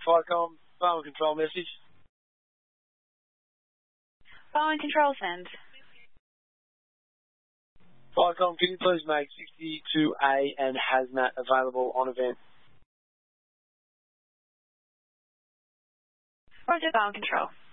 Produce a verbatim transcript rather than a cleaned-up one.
Ficom, Barwon Control message. Barwon Control send. Ficom, can you please make sixty-two A and Hazmat available on event? Roger, Barwon Control.